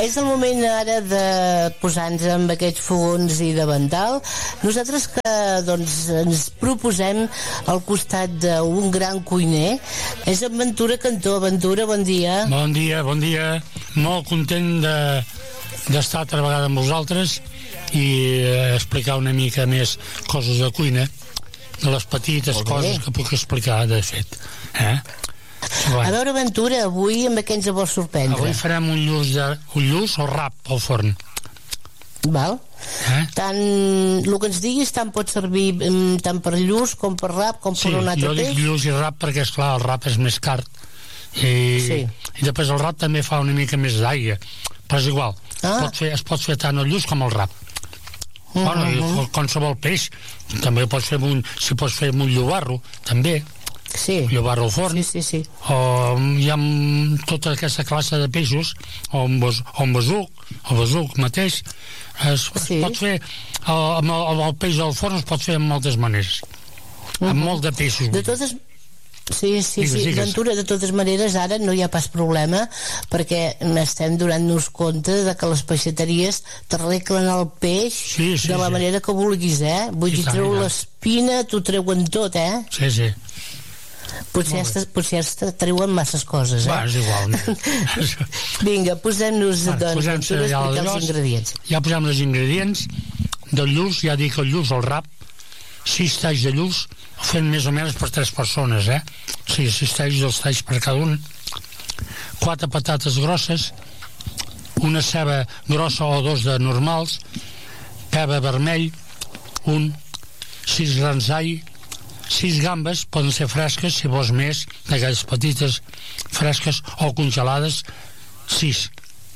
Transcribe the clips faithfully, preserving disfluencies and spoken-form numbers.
és el moment ara de posar-nos amb aquests fogons i de vental. Nosaltres que doncs, ens proposem al costat d'un gran cuiner és en Ventura Cantó. Ventura, bon dia. Bon dia, bon dia. Molt content de, d'estar altra vegada amb vosaltres i explicar una mica més coses de cuina, de les petites coses que puc explicar, de fet. Eh? Bueno. A veure, Ventura, avui amb què ens vols sorprendre? Avui farem un lluç, de, un lluç o rap al forn. Val. Eh? Tant, el que ens diguis tant pot servir tant per lluç com per rap com sí, per un altre peix. Sí, jo dic lluç i rap perquè, esclar, el rap és més car i, sí. i després el rap també fa una mica més d'aigua, però és igual. Ah. Pot fer, es pot fer tant el lluç com el rap. Uh-huh. Bueno, i qualsevol peix també pots fer un, si pots fer un llobarro també. Sí. Llobarro al forn, sí, sí, sí. o hi ha tota aquesta classe de peixos, o un, bes, o un besuc, el besuc mateix, es, sí. es pot fer, el, amb el, el peix al forn es pot fer en moltes maneres, uh-huh. amb molt de peixos. De totes... Sí, sí, digues, sí, digues. Ventura, de totes maneres ara no hi ha pas problema perquè estem donant-nos compte de que les peixateries t'arreglen el peix sí, sí, de la sí. manera que vulguis, eh? Vull dir, treu l'espina, t'ho treuen tot, eh? Sí, sí. Potser ja, potser ja treuen masses coses, eh? Va, és igual. Vinga, posem-nos bueno, doncs, posem Ventura, a explicar els ingredients. Ja posem els ingredients del lluç, ja dic el lluç, el rap, sis talls de lluç, fent més o menys per tres persones, eh? Sí, sis talls, dos talls per cada un. Quatre patates grosses, una ceba grossa o dos de normals, pebre vermell, un, sis grans d'all, sis gambes, poden ser fresques, si vols més, d'aquelles petites fresques o congelades, sis.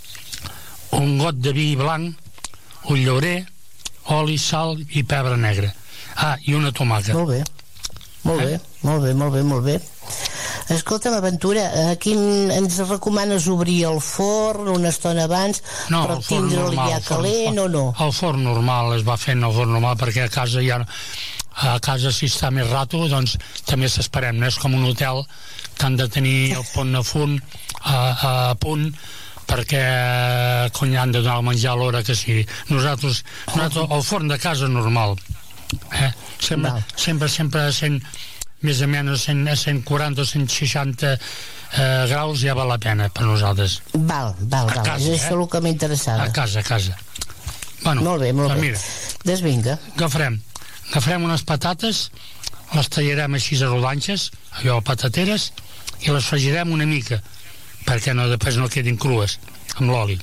Un got de vi blanc, un llaurer, oli, sal i pebre negre. Ah, i una tomata. Molt bé, molt bé, eh? molt bé, molt bé, molt bé. Escolta'm, Ventura, aquí ens recomanes obrir el forn una estona abans no, per tindre'l ja calent o no? El forn normal es va fent el forn normal perquè a casa ja a casa si està més rato doncs també s'esperem, no és com un hotel que han de tenir el pont a punt a, a punt perquè quan han de donar el menjar a l'hora que sigui. Nosaltres, nosaltres el forn de casa normal, eh? sempre, sempre, sempre sent més o menys a cent quaranta o cent seixanta eh, graus ja val la pena per nosaltres. Val, val, val. Casa, és això eh? el que m'interessava. A casa, a casa. Bueno, molt bé, molt bé. Mira, doncs vinga. Agafarem, agafarem unes patates, les tallarem així a rodanxes, allò patateres, i les fregirem una mica, perquè no, després no quedin crues, amb l'oli.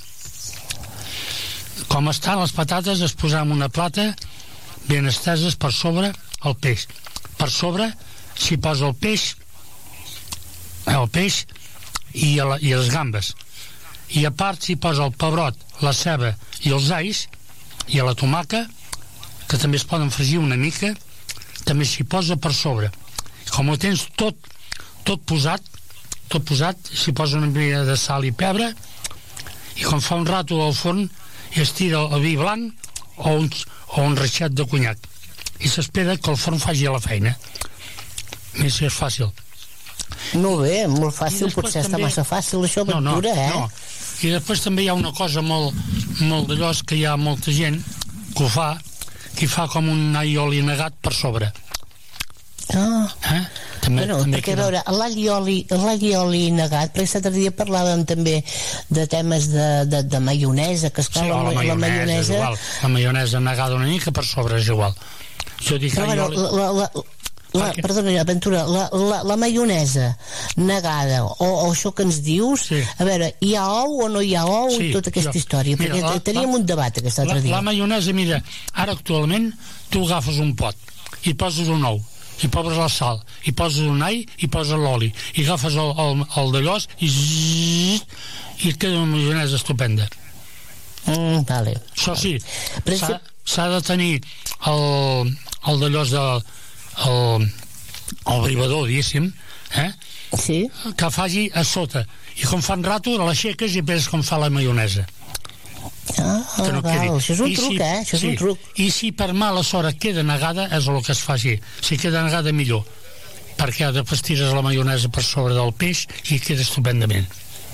Com estan les patates, es posem una plata ben esteses per sobre el peix. Per sobre s'hi posa el peix, el peix i, la, i les gambes. I a part s'hi posa el pebrot, la ceba i els alls, i a la tomaca, que també es poden fregir una mica, també s'hi posa per sobre. Com ho tens tot, tot posat, tot posat, s'hi posa una mica de sal i pebre, i quan fa un rato al forn, i es tira el vi blanc o un, o un reixat de conyac. I s'espera que el forn faci la feina. Més si és fàcil. Molt bé, molt fàcil, potser també... està massa fàcil això, Ventura, no, no, eh? No. I després també hi ha una cosa molt, molt d'allò, que hi ha molta gent que ho fa, que fa com un all i oli negat per sobre. Ah, eh? també, bueno, també perquè a veure, l'all i oli, l'all i oli negat, perquè l'altre dia parlàvem també de temes de, de, de maionesa, que esclar, sí, la, la, maionesa, la maionesa... és igual. La maionesa negada una mica per sobre és igual. Jo dic però, bueno, oli... la, la, La, perdona, Ventura, la, la, la maionesa negada o, o això que ens dius, sí. A veure, hi ha ou o no hi ha ou sí, i tota aquesta jo, història, mira, perquè la, teníem la, un debat aquest altre la, dia. La maionesa, mira, ara actualment tu agafes un pot i poses un ou, i poses la sal, i poses un all, i poses l'oli, i agafes el, el, el d'allòs i zzz, i et queda una maionesa estupenda. Mm, vale. Això sí, Però s'ha, s'ha de tenir el, el d'allòs de el, el brivador, diguéssim, eh? Sí. Que faci a sota, i com fan rato l'aixeques i veus com fa la maionesa. Ah, que no val, quedi. això és un I truc, si, eh? Això és sí, un truc. I si per mala sort queda negada, és el que es faci. Si queda negada, millor, perquè després tires la maionesa per sobre del peix i queda estupendament.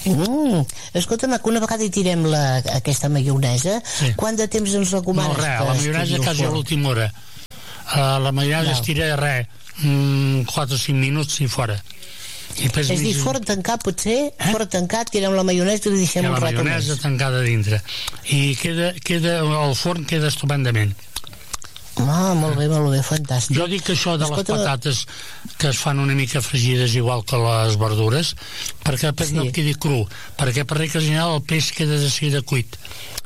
Mm. Escolta'm, que una vegada hi tirem la, aquesta maionesa, sí. Quant de temps ens recomanes? No, res, la maionesa quasi a l'última hora. Uh, la maionesa es tira res, mm, quatre o cinc minuts i fora. I és dir, mig... fora tancat potser, eh? Fora tancat, tirem la maionesa i li deixem un rato més. La maionesa tancada dintre. I queda, queda, el forn queda estupendament. Ah, molt bé, molt bé, fantàstic. Jo dic que això de les patates que es fan una mica fregides igual que les verdures, perquè el peix sí. no quedi cru, perquè per regla general el peix queda de seguida cuit.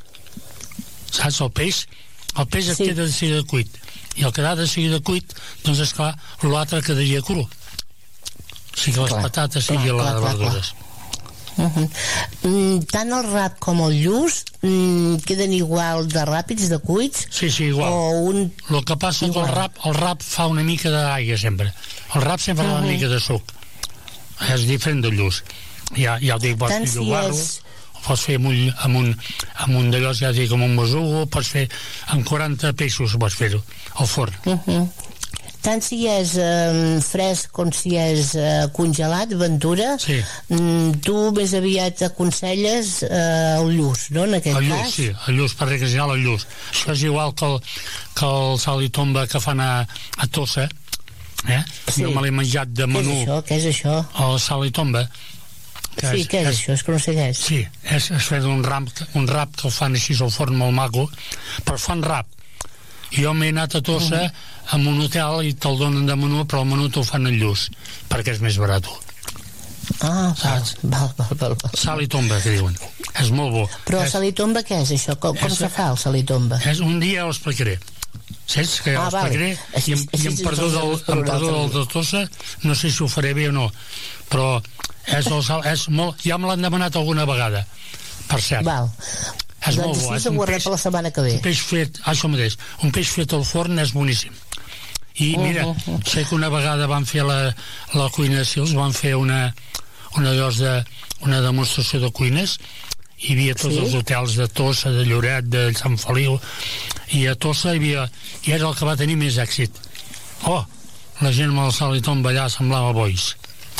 Saps? El peix, el peix sí. queda de seguida cuit. I el quedar de seguida cuit, doncs esclar, l'altre quedaria cru. O sigui, les clar, patates clar, i les verdures. Clar. Uh-huh. Mm, tant el rap com el lluç mm, queden igual de ràpids, de cuits? Sí, sí, igual. O un... El que passa igual. que el rap, el rap fa una mica d'aigua sempre. El rap sempre uh-huh. fa una mica de suc. És diferent del lluç. Ja, ja ho dic, pots si llogar-lo, és... pots fer amb un, amb un, amb un d'allò, ja dic, amb un besugo, pots fer amb quaranta peixos, pots fer-ho al forn. Uh-huh. Tant si és eh, fresc com si és eh, congelat, Ventura, sí. mm, tu més aviat aconselles eh, el lluç, no, en aquest el cas? Lluç, sí, el lluç, per regla general el lluç. Això és igual que el, que el sal i tomba que fan a, a Tossa, eh? Sí. Jo me l'he menjat de menú. Què és això? Què és això? El sal i tomba. Que sí, és, què és, és això? És que no sé què és. Sí, és, és fet un rap, un rap que el fan així al forn molt maco, però fan rap. Jo m'he anat a Tossa uh-huh. amb un hotel i te'l donen de menú, però el menú t'ho fan en lluç, perquè és més barat. Ah, val, val, val, val, val. Sal i tomba, que diuen. És molt bo. Però el és, sal i tomba què és, això? Com, com és, se fa el sal i tomba? És, un dia ho explicaré. Saps? Que ah, ho explicaré vale. I, i em perdó del, em perdó del de Tossa, no sé si ho faré bé o no, però és el sal, és molt, ja me l'han demanat alguna vegada, per cert. Val. És doncs molt bo, és un peix, per la setmana que ve. Un peix fet, això mateix, un peix fet al forn és boníssim. I mira, uh, uh, uh. sé que una vegada van fer la, la cuina de Sils, van fer una, una, de, una demostració de cuines, hi havia tots sí? els hotels de Tossa, de Lloret, de Sant Feliu, i a Tossa hi havia, i era el que va tenir més èxit. Oh, la gent amb el sal i tomba allà semblava bois.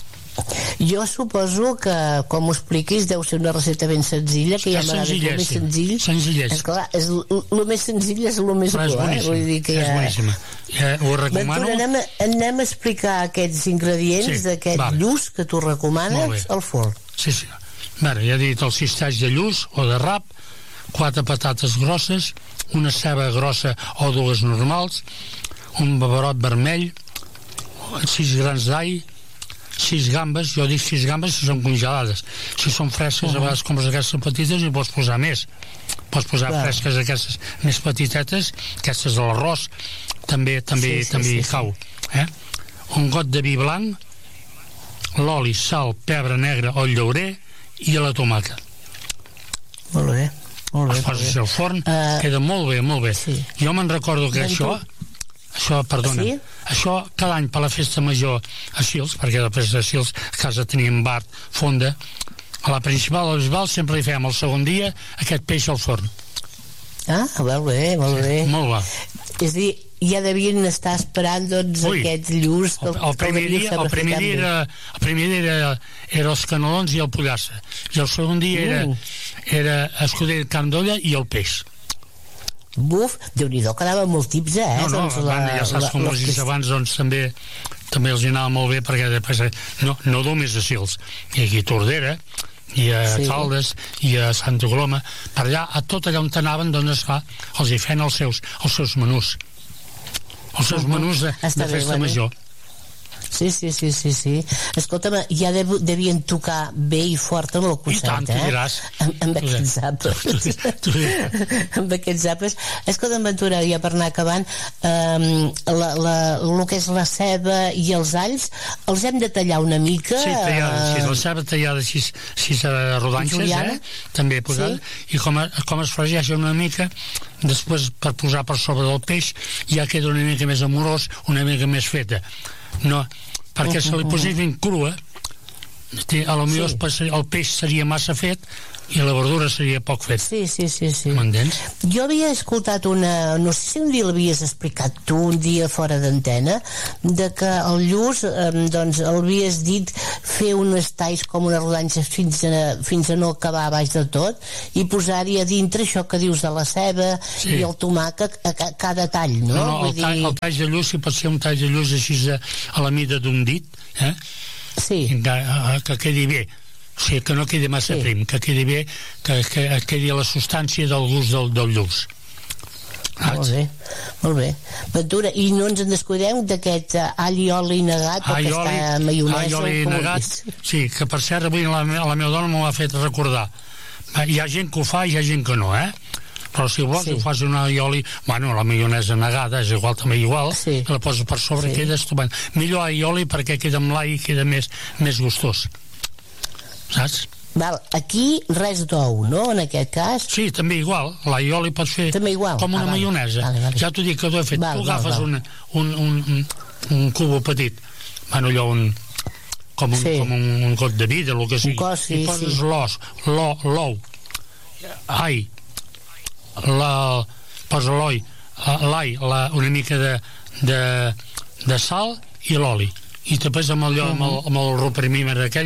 Jo suposo que, com ho expliquis, deu ser una recepta ben senzilla, que ja m'agrada que el més senzill... Senzillesa. És clar, és, el més senzill és el més bo, eh? Vull dir que és ja... boníssima. Ja ho recomano. Ventura, anem, a, anem a explicar aquests ingredients sí, d'aquest vale. lluç que tu recomanes al forn. Sí, sí. Bé, ja he dit el cistall de lluç o de rap, quatre patates grosses, una ceba grossa o dues normals, un babarot vermell, sis grans d'all, sis gambes, jo dic sis gambes si són congelades. Si són fresques, uh-huh. a vegades compres aquestes petites i pots posar més. Pots posar clar. Fresques aquestes més petitetes, aquestes de l'arròs, també també sí, sí, també hi sí, cau. Eh? Un got de vi blanc, l'oli, sal, pebre negre o llaurer i la tomaca. Molt bé. Molt bé, es poses al forn, uh, queda molt bé, molt bé. Sí. Jo me'n recordo que ben això... Tu... Això, perdona, sí? Això cada any per la festa major a Sils, perquè després de Sils a casa teníem bar, fonda, a la principal, a l'Isbal, sempre li fèiem el segon dia aquest peix al forn. Ah, molt bé, molt bé. Sí, molt bé. És dir, ja devien estar esperant doncs Ui, aquests lluç que, el, el primer que dia, el primer dia era, el primer dia era, era els canelons i el pollastre, i el segon dia era, mm. era escudell carn d'olla i el peix. Buf, Déu-n'hi-do, quedava molt tips, eh? No, no, doncs la, ja saps com els dius abans, doncs també també els anava molt bé, perquè després no, no només a Sils, i aquí a Tordera, i a sí. Caldes, i a Santa Coloma, per allà, a tot allà on anaven, doncs esclar, els hi feien els seus, els seus menús. Els seus uh-huh. menús de, de festa bé, major. Sí, sí, sí, sí, sí. Escolta'm, ja de, devien tocar bé i fort amb el concert, I tant, eh? tu diràs. Amb, amb aquests àpats. Tu, tu, tu, amb aquests àpats. Escolta'm, Ventura, ja per anar acabant, um, la, la, el que és la ceba i els alls, els hem de tallar una mica? Sí, tallada, uh... sí, la ceba tallada sis, sis rodanxes, eh? També posada, sí. I com, a, com es fregeix una mica, després per posar per sobre del peix, ja queda una mica més amorós, una mica més feta. No, perquè uh -huh, se li posessin crua a lo millor sí. el peix seria massa fet i la verdura seria poc fet. Sí, sí, sí, sí. M'entens? Jo havia escoltat una... No sé si un dia l'havies explicat tu, un dia fora d'antena, de que el lluç, eh, doncs, l'havies dit fer uns talls com unes rodanxes fins a, fins a no acabar a baix de tot i posar-hi a dintre això que dius de la ceba sí. i el tomàquet a, a cada tall, no? No, no, Vull el, tall, dir... el tall de lluç, si pot ser un tall de lluç així a, a la mida d'un dit, eh? Sí. Que, que quedi bé. O sigui, que no quedi massa sí. prim, que quedi bé, que, que quedi la substància del gust del, del lluç. Molt bé, molt bé. Ventura, i no ens en descuidem d'aquest uh, all i oli negat, perquè oli, està maionesa. All i oli negat, sí, que per cert avui la, la meva dona m'ho ha fet recordar. Hi ha gent que ho fa i hi ha gent que no, eh? Però si vols sí. ho fas una oli, bueno, la maionesa negada és igual, també igual, sí. la poses per sobre, sí. queda estupend. Millor all i oli perquè queda amb l'all i queda més, més gustós. Saps? Val, aquí res d'ou, no? En aquest cas. Sí, també igual. L'all i oli pots fer també igual. com una ah, vale. maionesa. Vale, vale. Ja t'ho dic que t'ho he fet. Val, tu agafes val, val. Un, un, un, un cubo petit, bueno, allò, un, com, un, sí. com un, un got de vida, el que sigui. Un cos, sí, i poses sí. l'os, l'ou, ai, la, posa l'oi, l'all, la, una mica de, de, de sal i l'oli. I després amb allò, amb el, amb el reprimímer aquell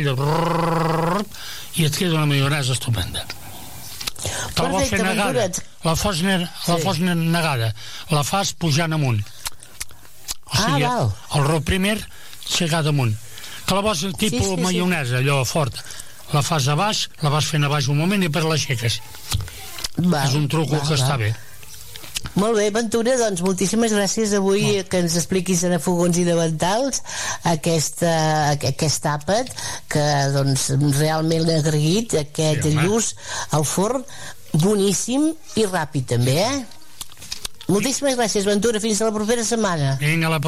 i et queda una maionesa estupenda. Te la vols fer negada, la fos, ne la fos negada, la fas pujant amunt, o sigui, ah, el reprimer segada amunt, que la vols tipus sí, sí, maionesa, allò fort, la fas a baix, la vas fent a baix un moment i per l'aixeques. És un truco val, que val. Està bé. Molt bé, Ventura, doncs moltíssimes gràcies avui no. que ens expliquis en Fogons i Davantals aquesta, aquest àpat que doncs realment l'ha agraït, aquest sí, lluç al forn, boníssim i ràpid també, eh? Moltíssimes gràcies, Ventura, fins a la propera setmana. Vinga, la